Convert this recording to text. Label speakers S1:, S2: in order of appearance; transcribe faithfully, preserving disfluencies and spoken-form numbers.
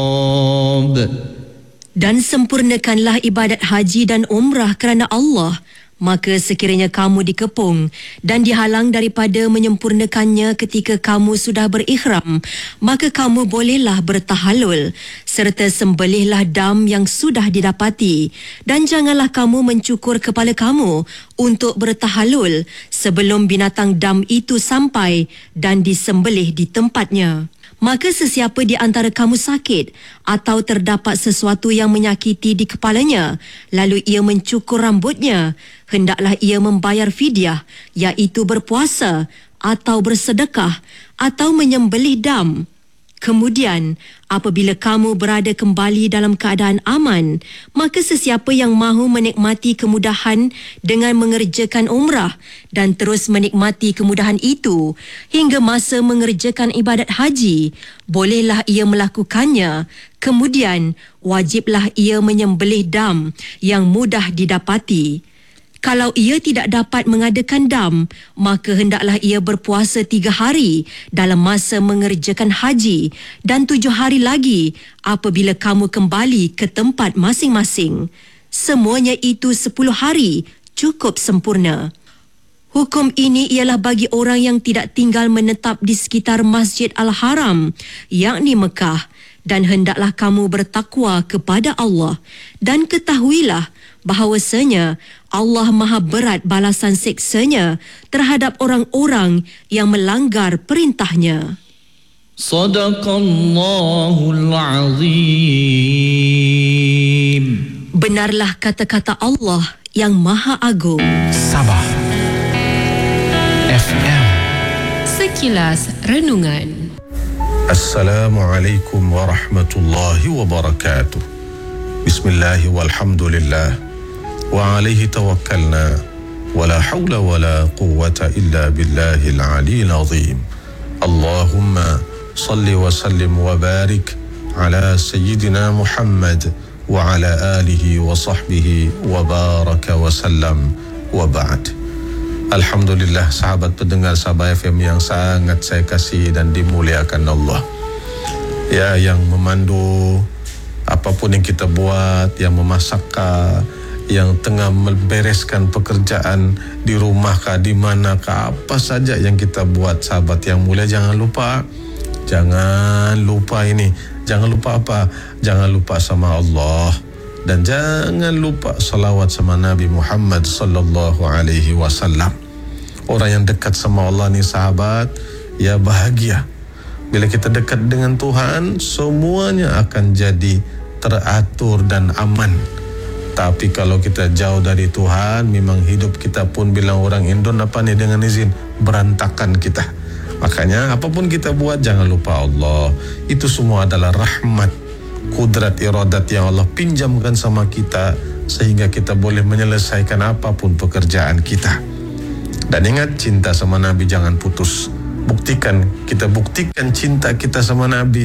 S1: Dan sempurnakanlah ibadat haji dan umrah kerana Allah. Maka sekiranya kamu dikepung dan dihalang daripada menyempurnakannya ketika kamu sudah berikhram, maka kamu bolehlah bertahalul serta sembelihlah dam yang sudah didapati, dan janganlah kamu mencukur kepala kamu untuk bertahalul sebelum binatang dam itu sampai dan disembelih di tempatnya. Maka sesiapa di antara kamu sakit atau terdapat sesuatu yang menyakiti di kepalanya, lalu ia mencukur rambutnya, hendaklah ia membayar fidyah, iaitu berpuasa atau bersedekah atau menyembelih dam. Kemudian, apabila kamu berada kembali dalam keadaan aman, maka sesiapa yang mahu menikmati kemudahan dengan mengerjakan umrah dan terus menikmati kemudahan itu hingga masa mengerjakan ibadat haji, bolehlah ia melakukannya. Kemudian, wajiblah ia menyembelih dam yang mudah didapati. Kalau ia tidak dapat mengadakan dam, maka hendaklah ia berpuasa tiga hari dalam masa mengerjakan haji dan tujuh hari lagi apabila kamu kembali ke tempat masing-masing. Semuanya itu sepuluh hari, cukup sempurna. Hukum ini ialah bagi orang yang tidak tinggal menetap di sekitar Masjid Al-Haram, yakni Mekah, dan hendaklah kamu bertakwa kepada Allah, dan ketahuilah bahawasanya Allah maha berat balasan siksanya terhadap orang-orang yang melanggar perintahnya.
S2: Sadaqallahul Azim.
S1: Benarlah kata-kata Allah yang maha agung.
S3: Sabah F M.
S4: Sekilas Renungan.
S5: Assalamualaikum warahmatullahi wabarakatuh. Bismillahi walhamdulillah wa alaihi tawakkalna wa la hawla wa la quwwata illa billahil aliyil azim. Allahumma salli wa sallim wa barik ala sayyidina Muhammad wa ala alihi wa sahbihi wa baraka wa sallam wa ba'd. Alhamdulillah, sahabat pendengar Sabah F M yang sangat saya kasih dan dimuliakan Allah. Ya, yang memandu apapun yang kita buat, yang memasak, yang tengah membereskan pekerjaan di rumah kah, di mana kah, apa saja yang kita buat, sahabat yang mulia, jangan lupa, jangan lupa ini, jangan lupa apa? Jangan lupa sama Allah, dan jangan lupa salawat sama Nabi Muhammad sallallahu alaihi wasallam. Orang yang dekat sama Allah ni, sahabat, ya bahagia. Bila kita dekat dengan Tuhan, semuanya akan jadi teratur dan aman. Tapi kalau kita jauh dari Tuhan, memang hidup kita pun, bilang orang Indon apa ni, dengan izin, berantakan kita. Makanya apapun kita buat, jangan lupa Allah. Itu semua adalah rahmat, kudrat, iradat yang Allah pinjamkan sama kita, sehingga kita boleh menyelesaikan apapun pekerjaan kita. Dan ingat, cinta sama Nabi jangan putus. Buktikan, kita buktikan cinta kita sama Nabi